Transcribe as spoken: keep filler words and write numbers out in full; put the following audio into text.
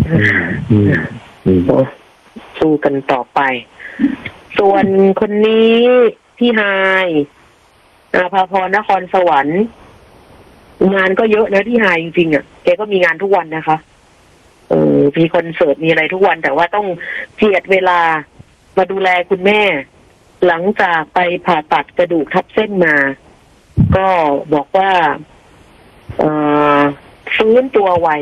สู้กันต่อไปส่วนคนนี้พี่ไฮอาภาพรนครสวรรค์งานก็เยอะนะพี่ไฮจริงๆอ่ะแกก็มีงานทุกวันนะคะเออมีคอนเสิร์ตมีอะไรทุกวันแต่ว่าต้องเจียดเวลามาดูแลคุณแม่หลังจากไปผ่าตัดกระดูกทับเส้นมาก็บอกว่าเอ่อฟื้นตัวไว